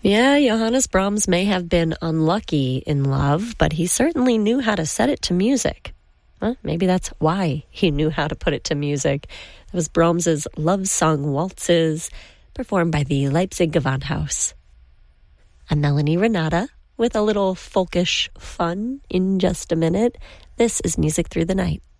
Yeah, Johannes Brahms may have been unlucky in love, but he certainly knew how to set it to music. Well, maybe that's why he knew how to put it to music. It was Brahms's love song waltzes, performed by the Leipzig Gewandhaus. I'm Melanie Renata with a little folkish fun in just a minute. This is Music Through the Night.